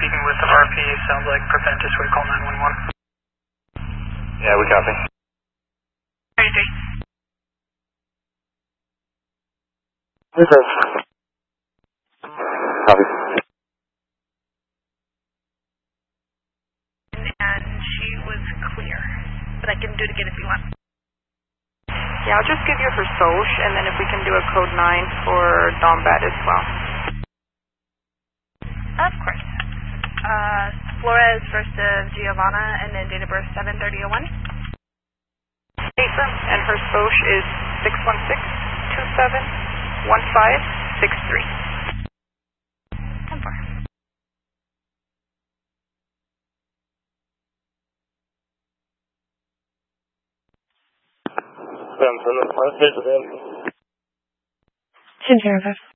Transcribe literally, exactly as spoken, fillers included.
speaking with the R P. Sounds like Preventus would call nine one one. Yeah, we copy. thirty-three. Yes, sir. Copy. And she was clear, but I can do it again if you want. Yeah, I'll just give you her soch, and then if we can do a code nine for Dombat as well. Of course. Uh, Flores first of Giovanna, and then date of birth seven thirty oh one. Affirm, and her soch is six one six two seven one five six three. ten four. From the front page of the Ten zero five.